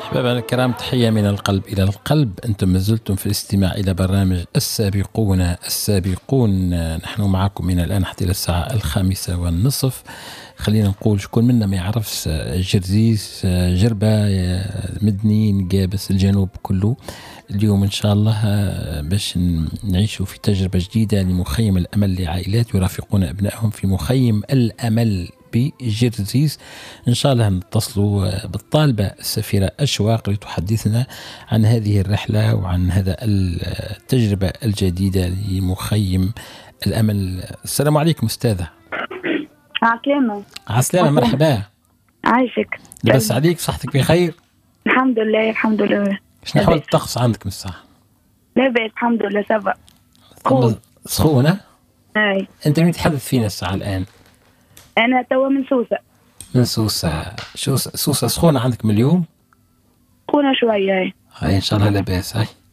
أحبابنا الكرام، تحية من القلب إلى القلب. أنتم ما زلتم في الاستماع إلى برنامج السابقون. نحن معكم من الآن حتى إلى الساعة 5:30. خلينا نقول شكون منا ما يعرفش جرزيس، جربة، مدني، نقابس، الجنوب كله. اليوم إن شاء الله باش نعيشوا في تجربة جديدة لمخيم الأمل لعائلات يرافقون أبنائهم في مخيم الأمل بجرزيس. إن شاء الله نتصلوا بالطالبة السفيرة أشواق لتحدثنا عن هذه الرحلة وعن هذا التجربة الجديدة لمخيم الأمل. السلام عليكم أستاذة. عسلامة. عسلامة، مرحبا. عايشك. لبس عليك، صحتك بخير؟ الحمد لله الحمد لله. شنو حوالك الطقس عندك من الساعة؟ لا بأس الحمد لله سبا. سخونة؟ أي. أنت مين تحدث فينا الساعة الآن؟ أنا توا من سوسة. من سوسة. شو سوسة سخونة عندك من اليوم؟ سخونة شوية. هاي إن شاء الله لاباس.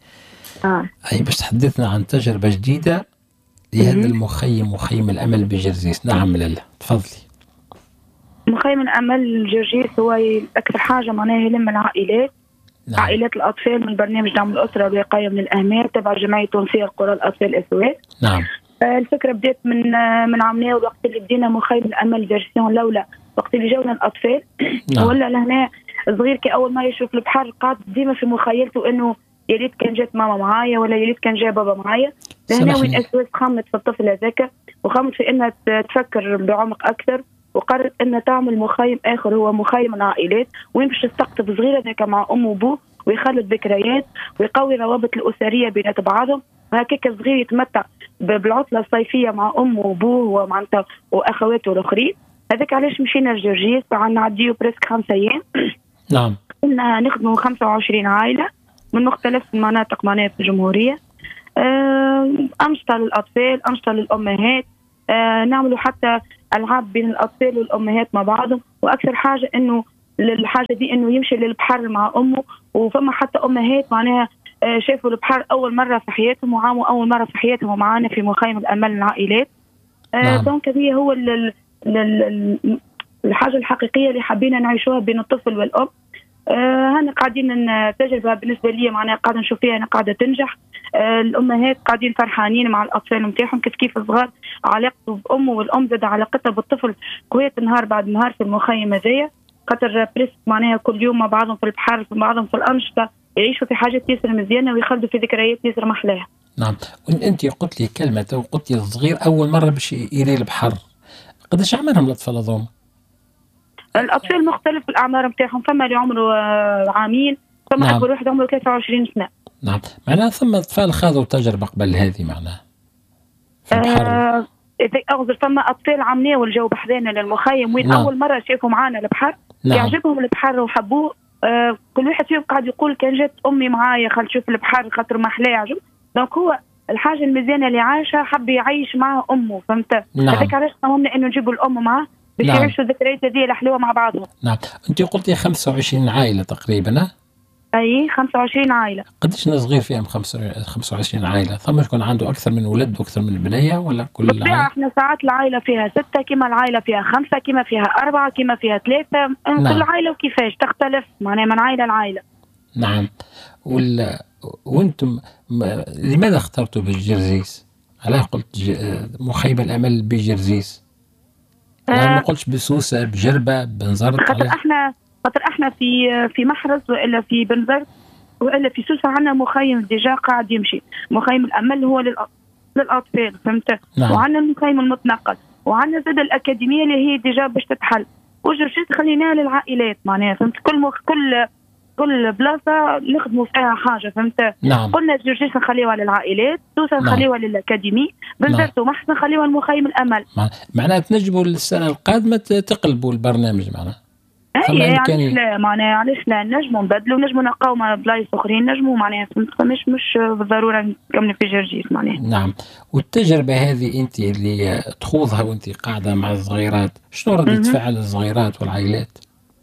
هاي باش تحدثنا عن تجربة جديدة لهذا المخيم، مخيم الأمل بجرزيس. نعم لاله، تفضلي. مخيم الأمل جرجيس هو أكثر حاجة معناها يلم العائلات. نعم. عائلات الأطفال من برنامج دعم الأسرة والوقاية من الأهمال تبع جمعية تونسية القرى الأطفال الأسود. نعم. الفكرة بدأت من عامنا، وقت اللي بدينا مخيم الأمل فيرسيون الأولى، وقت اللي جونا الأطفال. نعم. ولا لهنا صغير كي أول ما يشوف البحر قاعد ديما في مخيلته إنه يا ريت كان جات ماما معايا ولا يا ريت كان جا بابا معايا. لهنا وين أسوس خمت في الطفل هذاك، وخمت في إنها تفكر بعمق أكثر، وقررت إنها تعمل مخيم آخر هو مخيم العائلات، وين باش تستقطب صغيرة ذاك مع أم وأبوه ويخلد ذكريات ويقوي روابط الأسرية بين بعضهم، وهكاك صغير يتمتع بالعطلة الصيفية مع أمه وأبوه ومعناتها وأخواته الآخرين. هذاك علاش مشينا لجرجيس، نعديو بريسك 5 أيام. نعم. كنا نخدموا 25 عائلة من مختلف المناطق معناها في الجمهورية. أنشطة للأطفال، أنشطة للأمهات، نعملوا حتى ألعاب بين الأطفال والأمهات مع بعضهم. وأكثر حاجة إنه الحاجة دي إنه يمشي للبحر مع أمه، وفما حتى أمهات معناها شافوا البحر أول مرة في حياتهم وعاموا أول مرة في حياتهم معانا في مخيم الأمل للعائلات. دونك هذه هو الحاجة الحقيقية اللي حابين نعيشوها بين الطفل والأم. هنا قاعدين تجربة بالنسبة لي معناها قاعدة نشوف فيها أنا قاعدة تنجح. الأمهات قاعدين فرحانين مع الأطفال متاعهم، كيف الصغار علاقته بأمه والأم زاد علاقتها بالطفل قوية نهار بعد نهار في المخيم هذايا، خاطر بريس معناها كل يوم مع بعضهم في البحر، في بعضهم في الأنشطة، يعيشوا في حاجات ياسر مزيانة ويخلدوا في ذكريات ياسر محلاها. نعم. وأنت قلت لي كلمة وقلت لي الصغير أول مرة باش يري البحر، قداش عمرهم الأطفال هذوما؟ الأطفال مختلف الأعمار متاعهم، فما اللي عمره عامين، فما أكبر واحد عمره 23 سنة. نعم. معناها ثم أطفال خاضوا تجربة قبل هذه معناها في البحر. أغزر فما أطفال عمناه والجو بحذانا للمخيم وين. نعم. أول مرة شافوا معانا البحر. نعم. يعجبهم البحر وحبوه. كل واحد فيهم قاعد يقول كان جات أمي معايا خل تشوف البحر خاطر محلاه يعجب. دونك هو الحاجة المزيانة اللي عايشة حب يعيش مع أمه، فهمت؟ نعم. هذاك علاش قمنا إنه نجيبوا الأم معاه باش نعم. يعيشوا الذكريات هذه الحلوة مع بعضهم. نعم. أنت قلتي 25 عائلة تقريبا. أي 25 عائلة. قديش صغير فيهم 25 عائلة؟ ثم يكون عنده أكثر من ولد وأكثر من بنية ولا كل بالطبيعة احنا ساعات العائلة فيها 6، كما العائلة فيها 5، كما فيها 4، كما فيها 3. نعم. كل عائلة وكيفاش تختلف معناها من عائلة لعائلة. نعم. وانتم لماذا اخترتوا بالجرزيس؟ علاه قلت مخيم الأمل بجرزيس؟ ما قلتش بسوسة، بجربة، بنزرت؟ خاطر احنا في محرز والا في بنزرت والا في سوسة عندنا مخيم ديجا قاعد يمشي. مخيم الأمل هو للأطفال، فهمت؟ نعم. وعندنا المخيم المتنقل، وعندنا زاد الأكاديمية اللي هي ديجا باش تتحل، وجرجيس خليناها للعائلات معناها، فهمت؟ كل بلاصة نخدموا فيها حاجة، فهمت؟ نعم. قلنا جرجيس نخليوها للعائلات، سوسة نخليوها للأكاديمي، بنزرت ومحسن نخليوها المخيم الأمل. معناها تنجموا السنة القادمة تقلبوا البرنامج معناها. اي علاش لا معناها، علاش لا نجموا نبدلوا، نجموا نلقاو مع بلايص اخرين، نجموا معناها مش بالضروره نكملوا في جرجيس معناها. نعم. والتجربه هذه انت اللي تخوضها وانت قاعده مع الصغيرات، شنو ردة فعل الصغيرات والعائلات؟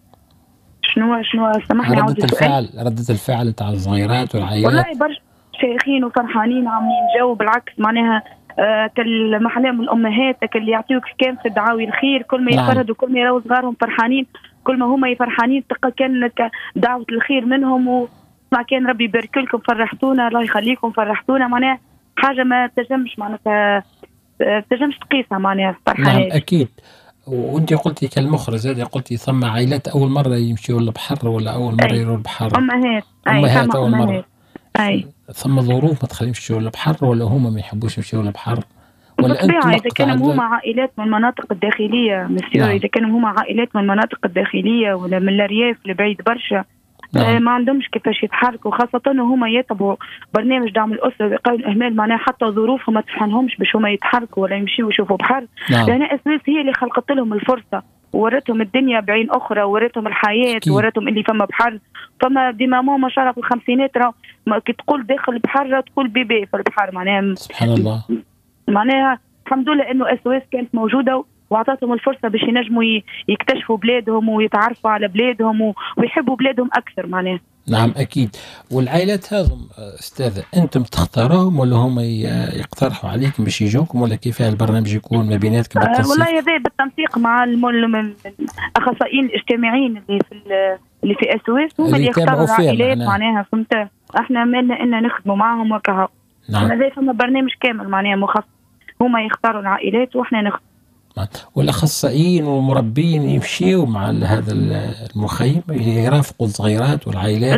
شنو سامحني عاود ردة الفعل تاع الصغيرات والعائلات. والله برشا شايخين وفرحانين عاملين جو، بالعكس معناها كالمحلات من الامهات اللي يعطيوك كان في دعاوي الخير، كل ما يفرهدوا كل ما يراو صغارهم فرحانين، كل ما هما يفرحانين تلقى كانت دعوه الخير منهم. وما كان ربي يبارك لكم فرحتونا الله يخليكم فرحتونا، معناها حاجه ما تنجمش معناتها تنجمش تقيسها معناها فرحانين. نعم اكيد. وانت قلتي كالمخرج زاد قلتي ثم عائلات اول مره يمشيوا للبحر ولا اول مره يروحوا البحر؟ امهات اول مره. اي ثم ظروف ما تخليهم يمشيوا للبحر ولا هما ما يحبوش يمشيوا للبحر؟ ولا بالطبيعة إذا كانوا هما عائلات من المناطق الداخلية مسيو، إذا كانوا هما عائلات من المناطق الداخلية ولا من الأرياف البعيد برشا ما عندهمش كيفاش يتحركوا، خاصة هما يتبعوا برنامج دعم الأسرة وإيقاف الإهمال، معناها حتى ظروفهم ما تسمحلهمش باش هما يتحركوا ولا يمشيوا يشوفوا بحر. لأن أساس هي اللي خلقت لهم الفرصة وورتهم الدنيا بعين أخرى، وورتهم الحياة، وورتهم اللي فما بحر. فما ديما ما شاء الله في الخمسينات كي تقول داخل البحر تقول بيبي في البحر، معناها سبحان الله. معناها الحمد لله انه SOS كانت موجوده واعطتهم الفرصه باش ينجموا يكتشفوا بلادهم ويتعرفوا على بلادهم ويحبوا بلادهم اكثر معناها. نعم اكيد. والعائلات هذم استاذه انتم تختاروهم ولا هم يقترحوا عليكم باش يجوكم ولا كيف البرنامج يكون ما بيناتكم بالتنسيق؟ والله هذا بالتنسيق مع الاخصائيين الاجتماعيين اللي في SOS هم اللي يختاروا العائلات معناها. فهمت؟ احنا مالنا ان نخدموا معهم وكها. نعم. زي فما برنامج كامل معناها مخصص، هما يختاروا العائلات واحنا نختار. والاخصائيين والمربين يمشيوا مع هذا المخيم يرافقوا الصغيرات والعائلات؟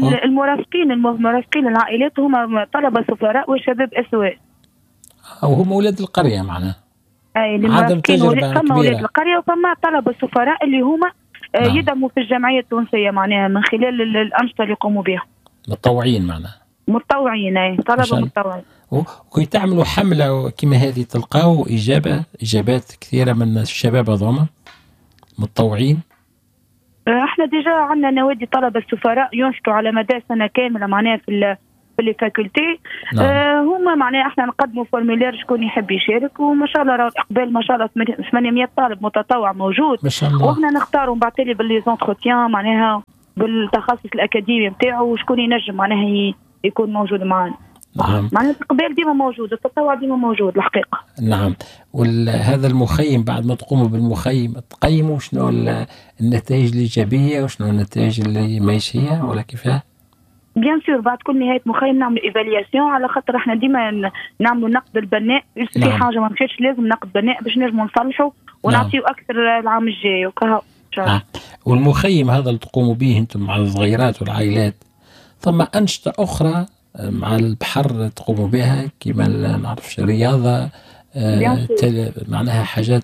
المرافقين العائلات هما طلبه سفراء وشباب SOS او هم اولاد القريه معناها. اي المرافقين فما اولاد القريه وفما طلبه سفراء اللي هما يدعموا في الجمعيه التونسيه معناها من خلال الانشطه اللي يقوموا بها. متطوعين معناها. متطوعين اي طلبه متطوعين. وكي تعملوا حملة كما هذه تلقاو إجابات كثيرة من الشباب هذوما متطوعين؟ احنا ديجا عندنا نوادي طلبة السفراء ينشطوا على مدى سنة كاملة معناها في الفاكولتي. نعم. هما معناها احنا نقدموا فورمولير شكون يحب يشارك، وما شاء الله اقبال ما شاء الله 800 طالب متطوع موجود ما شاء الله. واحنا نختاروا بعتلي بالليزونتروتيان معناها بالتخصص الأكاديمي نتاعو وشكون ينجم معناها يكون موجود معنا. نعم. معناها الإقبال ديما موجود، التطوع ديما موجود الحقيقة. نعم. وهذا المخيم بعد ما تقوموا بالمخيم تقيموا شنو النتائج الإيجابية وشنو النتائج اللي ماشية ولا كيفاه؟ بيان سور بعد كل نهاية مخيم نعمل ايفالياسيون، على خاطر احنا ديما نعملوا نقد البناء. في حاجة ما مشيتش لازم نقد بناء باش نجموا نصلحوا ونعطيو أكثر العام الجاي وكها. نعم. والمخيم هذا اللي تقوموا به انتم مع الصغيرات والعائلات ثم أنشطة أخرى مع البحر تقوموا بها كما نعرفش رياضة معناها حاجات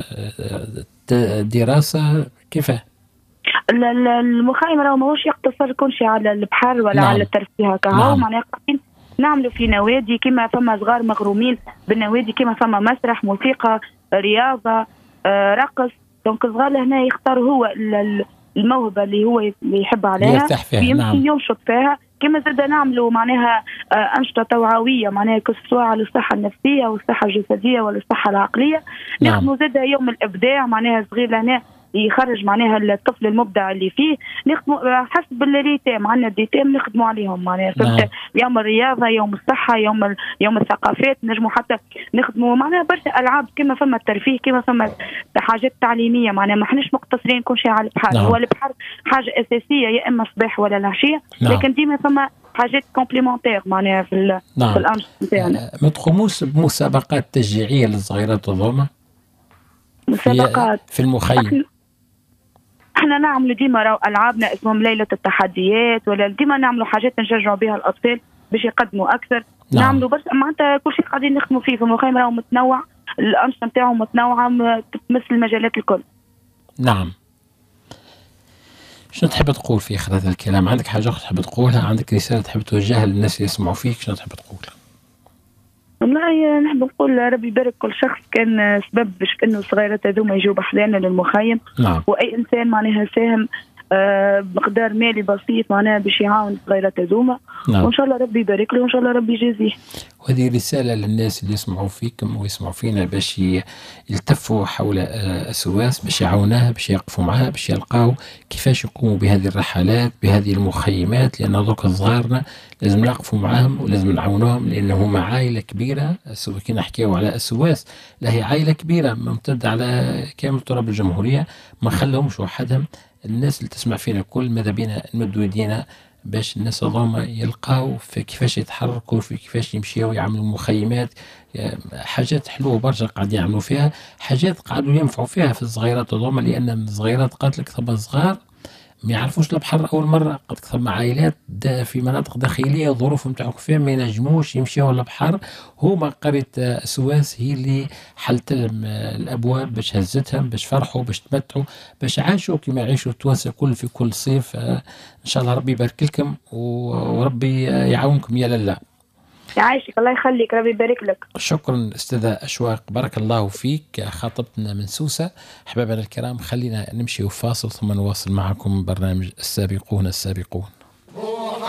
دراسة كيفاه؟ المخيم راهو ماهوش يقتصر كل شيء على البحر ولا على الترفيه هكا. نعم. معناها نعملوا في نوادي كما فما صغار مغرومين بالنوادي، كما فما مسرح موسيقى رياضة رقص. دونك الصغار لهنا يختار هو الموهبة اللي هو اللي يحب عليها يمشي ينشط فيها. كما زاد نعملوا معناها أنشطة توعوية معناها كسواء على الصحة النفسية والصحة الجسدية والصحة العقلية. نخدموا زاد يوم الإبداع معناها صغير لهنا يخرج معناها الطفل المبدع اللي فيه. نخدموا حسب الريتام، عندنا ديتام نخدموا عليهم معناها. يوم الرياضة، يوم الصحة، يوم الثقافات. نجموا حتى نخدموا معناها برشا ألعاب كما فما الترفيه كما فما حاجات تعليمية معناها. ما احناش مقتصرين كل شيء على البحر. هو البحر حاجة أساسية يا إما الصباح ولا العشية، لكن ديما فما حاجات كومبليمونتير معناها في الأنشطة نتاعنا. ما تقوموش بمسابقات تشجيعية للصغيرات هذوما؟ مسابقات في المخيم؟ احنا نعملوا ديما راهو العابنا اسمهم ليله التحديات، ولا ديما نعملوا حاجات نشجعوا بها الاطفال باش يقدموا اكثر. نعملوا برشا معناتها كل شيء قاعدين نخدموا فيه في المخيم راهو متنوع، الانشطه نتاعو متنوعه تمثل المجالات الكل. نعم. شنو تحب تقول في اخر هذا الكلام؟ عندك حاجه اخرى تحب تقولها؟ عندك رساله تحب توجهها للناس اللي يسمعوا فيك؟ شنو تحب تقول؟ والله نحب نقول ربي يبارك كل شخص كان سبب باش انه الصغيرات هذوما يجوا بحذانا للمخيم. نعم. واي انسان معناها ساهم بمقدار مالي بسيط معناها باش يعاون الصغيرات هذوما. نعم. وان شاء الله ربي يبارك له وان شاء الله ربي يجازيه. وهذه رسالة للناس اللي يسمعوا فيكم ويسمعوا فينا باش يلتفوا حول السواس، باش يعاونوها، باش يقفوا معها، باش يلقاو كيفاش يقوموا بهذه الرحلات، بهذه المخيمات، لأن دوك صغارنا لازم نقفوا معهم ولازم نعاونوهم، لأن هما عائلة كبيرة. كي نحكيو على السواس لا هي عائلة كبيرة ممتدة على كامل تراب الجمهورية، ما خلهمش وحدهم. الناس اللي تسمع فينا كل ماذا بينا نمدوا يدينا باش الناس هذوما يلقاو في كيفاش يتحركوا، في كيفاش يمشيوا يعملوا مخيمات. حاجات حلوه برشا قاعد يعملوا فيها، حاجات قاعدوا ينفعوا فيها في الصغيرات هذوما، لان الصغيرات قالت لك ثم صغار ما يعرفوش البحر اول مره، قد ثم عائلات في مناطق داخليه الظروف نتاعهم فيها ما ينجموش يمشيوا للبحر. هما قريه سواس هي اللي حلت لهم الابواب باش هزتهم، باش فرحوا، باش تمتعوا، باش عاشوا كما يعيشوا التوانسه كل في كل صيف. ان شاء الله ربي يبارك لكم وربي يعاونكم يا لله. يعيشك الله يخليك ربي يبارك لك. شكرا أستاذة أشواق، بارك الله فيك. خاطبتنا من سوسة. أحبابنا الكرام خلينا نمشي وفاصل ثم نواصل معكم برنامج السابقون السابقون.